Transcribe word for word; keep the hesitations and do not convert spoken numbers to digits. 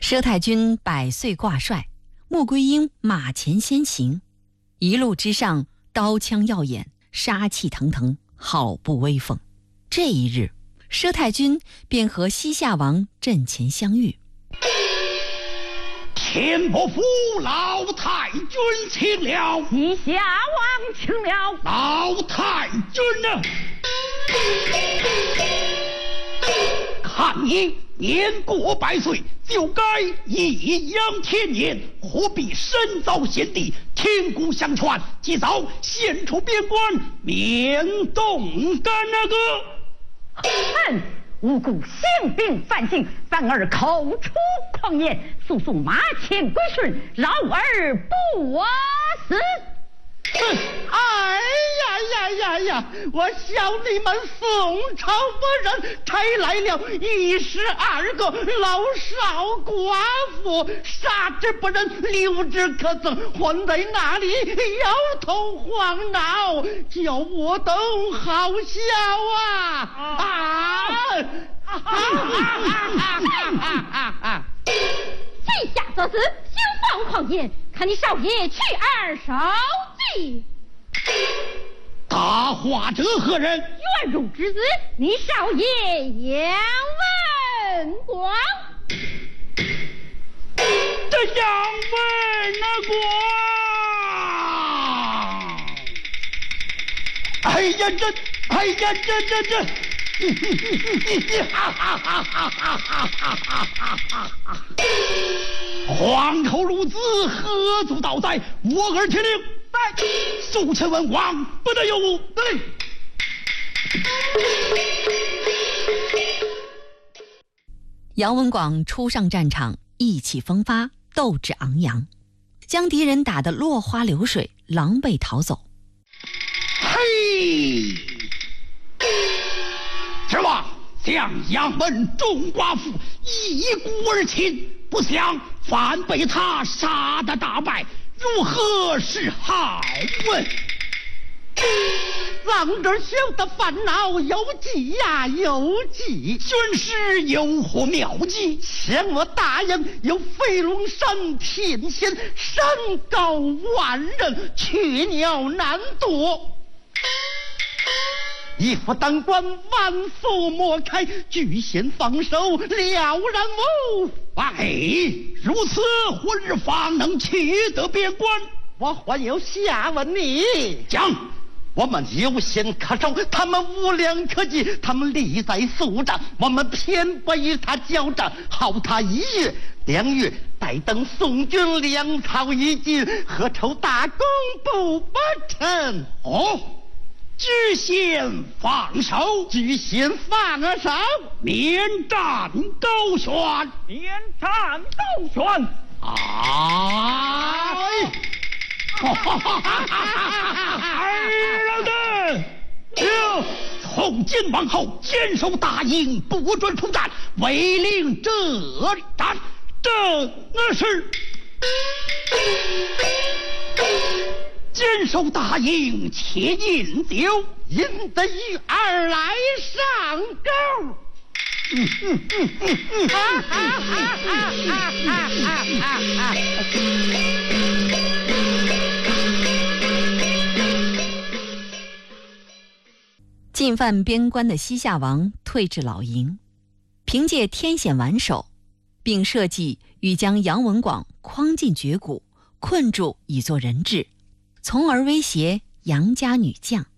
佘太君百岁挂帅，穆桂英马前先行，一路之上刀枪耀眼，杀气腾腾，好不威风。这一日，佘太君便和西夏王阵前相遇。 天伯府老太君请了， 西夏王请了， 老太君呢？看你年过百岁，就该颐养天年，何必身遭险地，听鼓相传，及早献出边关，免动干那个。 哼！无故兴兵犯境，反而口出狂言，速速马前归顺，饶而不死。 哎呀呀呀呀！我笑你们宋朝不仁，差来了一十二个老少寡妇，杀之不仁，留之可憎，混在那里摇头晃脑，叫我都好笑啊！啊！ 陛下所思，休放狂言，看你少爷去而收计。 大话者何人？ 元荣之子，你少爷杨文广。 这杨文广，哎呀这，哎呀这这这。皇口孺子，何足道哉？我儿听令，在速前文王，不得有误。对。 杨文广初上战场，意气风发，斗志昂扬，将敌人打得落花流水，狼狈逃走。 嘿！指望将杨门众寡妇一鼓而擒，不想反被他杀得大败，如何是好问？ 让这小的烦恼有计呀有计， 军师有何妙计？ 向我答应，有飞龙山天仙，山高万仞，雀鸟难夺。一夫当关，万夫莫开，巨险防守，了然无妨。 哎，如此何日方能取得边关？ 我还有下问你， 讲。 我们有险可守，他们无粮可给，他们力在速战，我们偏不与他交战，耗他一月两月，待等宋军粮草已尽，何愁大功不不成？ 哦，知县放手， 知县放手， 免战高悬， 免战高悬。 哎！哈哈哈哈哈哈！哎，老邓，就从今往后坚守大营，不准出战，违令者斩。正是。坚守大营，且饮酒， 饮得鱼儿来上钩。嗯嗯嗯嗯嗯，哈哈哈哈哈哈哈哈！ 进犯边关的西夏王退至老营，凭借天险挽守，并设计欲将杨文广诓进绝谷，困住以作人质，从而威胁杨家女将。